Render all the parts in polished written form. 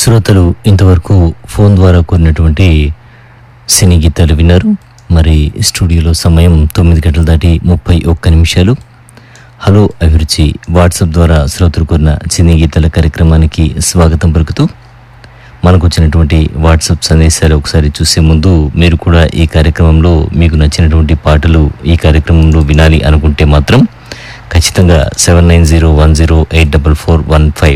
శ్రోతలు ఇంతవరకు ఫోన్ ద్వారా కోరినటువంటి సినీ గీతాలు విన్నారు. మరి స్టూడియోలో సమయం 9 గంటలు దాటి 31 నిమిషాలు. హలో అభిరుచి వాట్సాప్ ద్వారా శ్రోతలు కోరిన సినీ గీతాల కార్యక్రమానికి స్వాగతం పలుకుతూ మనకు వచ్చినటువంటి వాట్సాప్ సందేశాలు ఒకసారి చూసే ముందు మీరు కూడా ఈ కార్యక్రమంలో మీకు నచ్చినటువంటి పాటలు ఈ కార్యక్రమంలో వినాలి అనుకుంటే మాత్రం ఖచ్చితంగా 7901084415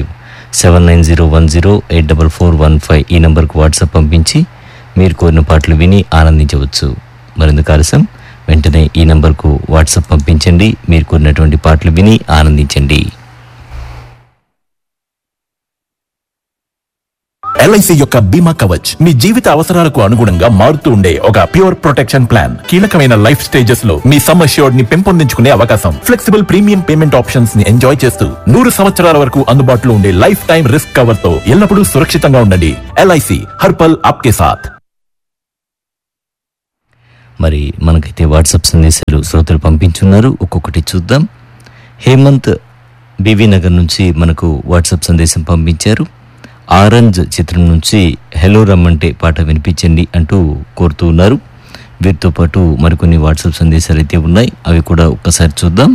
7901084415 ఈ నంబర్కు వాట్సాప్ పంపించి మీరు కోరిన పాటలు విని ఆనందించవచ్చు. మరెందుకు ఆలస్యం, వెంటనే ఈ నంబర్కు వాట్సాప్ పంపించండి, మీరు కోరినటువంటి పాటలు విని ఆనందించండి. LIC యొక్క బీమా కవచ్ మీ జీవిత అవసరాలకు అనుగుణంగా మారుతూ ఉండే ఒక ప్యూర్ ప్రొటెక్షన్ ప్లాన్. కీలకమైన లైఫ్ స్టేజెస్ లో మీ సమ్ అష్యూర్డ్ ని పెంపొందించుకునే అవకాశం, ఫ్లెక్సిబుల్ ప్రీమియం పేమెంట్ ఆప్షన్స్ ని ఎంజాయ్ చేస్తూ 100 సంవత్సరాల వరకు అందుబాటులో ఉండే లైఫ్ టైం రిస్క్ కవర్ తో ఎల్లప్పుడూ సురక్షితంగా ఉండండి. LIC హర్ పల్ ఆప్కే సాథ్. మరి మనకైతే వాట్సాప్ సందేశాలు శ్రోతలు పంపించున్నారు, ఒక్కొక్కటి చూద్దాం. హేమంత్ బీవీ నగర్ నుంచి మనకు వాట్సాప్ సందేశం పంపించారు. ఆరెంజ్ చిత్రం నుంచి హెలో రమ్మంటే పాట వినిపించండి అంటూ కోరుతూ ఉన్నారు. వీరితో పాటు మరికొన్ని వాట్సాప్ సందేశాలు అయితే ఉన్నాయి, అవి కూడా ఒక్కసారి చూద్దాం.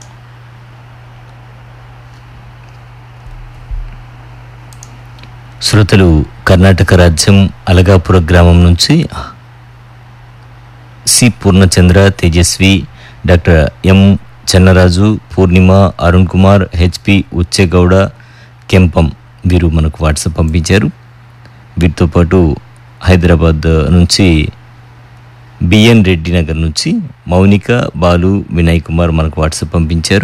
శ్రోతలు కర్ణాటక రాజ్యం అలగాపుర గ్రామం నుంచి C Purnachandra, Tejaswi, doctor M Chennaraju, పూర్ణిమ, అరుణ్ కుమార్, హెచ్పి ఉచ్చేగౌడ, కెంపం వీరు మనకు వాట్సాప్ పంపించారు. వీరితో పాటు హైదరాబాద్ నుంచి బిఎన్ రెడ్డి నగర్ నుంచి మౌనిక, బాలు, వినయ్ కుమార్ మనకు వాట్సాప్ పంపించారు.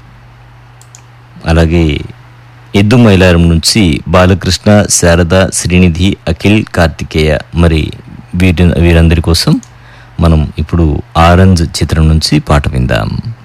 అలాగే ఎద్దు మైలారం నుంచి బాలకృష్ణ, శారద, శ్రీనిధి, అఖిల్, కార్తికేయ. మరి వీరందరి కోసం మనం ఇప్పుడు ఆరెంజ్ చిత్రం నుంచి పాట విందాం.